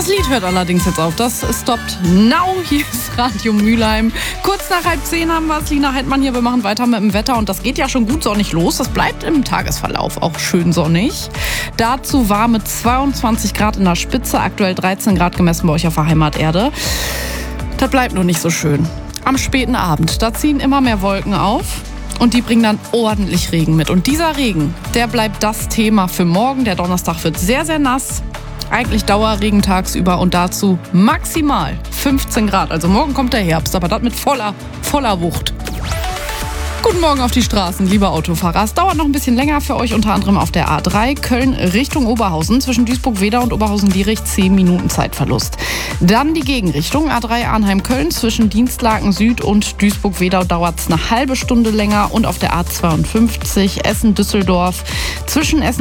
Das Lied hört allerdings jetzt auf. Das stoppt now. Hier ist Radio Mülheim. Kurz nach 9:30 haben wir es. Lina Heidmann hier. Wir machen weiter mit dem Wetter. Und das geht ja schon gut sonnig los. Das bleibt im Tagesverlauf auch schön sonnig. Dazu warme 22 Grad in der Spitze. Aktuell 13 Grad gemessen bei euch auf der Heimaterde. Das bleibt nur nicht so schön. Am späten Abend, da ziehen immer mehr Wolken auf. Und die bringen dann ordentlich Regen mit. Und dieser Regen, der bleibt das Thema für morgen. Der Donnerstag wird sehr, sehr nass. Eigentlich Dauerregen tagsüber und dazu maximal 15 Grad. Also morgen kommt der Herbst, aber das mit voller Wucht. Guten Morgen auf die Straßen, liebe Autofahrer. Es dauert noch ein bisschen länger für euch, unter anderem auf der A3 Köln Richtung Oberhausen. Zwischen Duisburg-Wedau und Oberhausen-Lierich 10 Minuten Zeitverlust. Dann die Gegenrichtung A3 Arnheim-Köln. Zwischen Dienstlaken Süd und Duisburg-Wedau dauert es eine halbe Stunde länger. Und auf der A52 Essen-Düsseldorf zwischen Essen